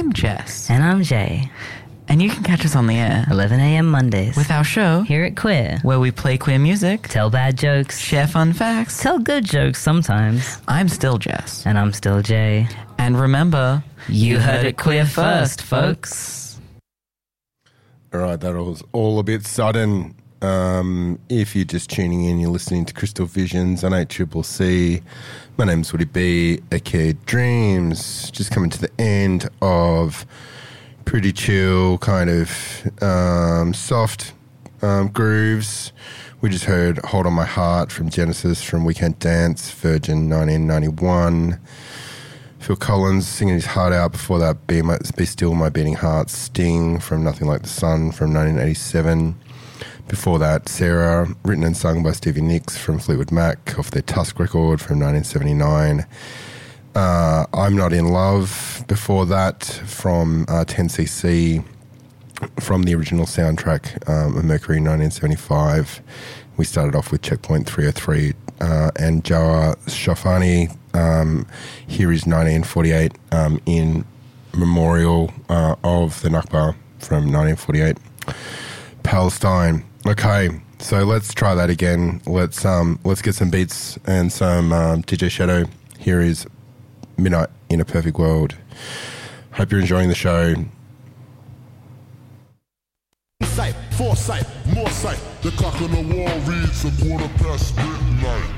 I'm Jess. And I'm Jay. And you can catch us on the air 11 a.m. Mondays. with our show, Here at Queer. where we play queer music, Tell bad jokes. share fun facts. Tell good jokes sometimes. I'm still Jess. And I'm still Jay. And remember, You heard it queer first, folks. All right, that was all a bit sudden. If you're just tuning in, you're listening to Crystal Visions on 8CCC. My name's Woody B, aka Dreams. Just coming to the end of pretty chill, kind of soft grooves. We just heard Hold On My Heart from Genesis from Weekend Dance, Virgin 1991. Phil Collins singing his heart out. Before that, Be Still My Beating Heart, Sting from Nothing Like the Sun from 1987. Before that, Sarah, written and sung by Stevie Nicks from Fleetwood Mac off their Tusk record from 1979. I'm Not In Love. Before that, from 10cc, from the original soundtrack of Mercury 1975. We started off with Checkpoint 303 and Joa Shafani. Here is 1948 in memorial of the Nakba from 1948. Palestine. Okay, so let's try that again. Let's get some beats and some DJ Shadow. Here is Midnight in a Perfect World. Hope you're enjoying the show. Sight, foresight, more sight. The clock on the wall reads a 1:15 midnight.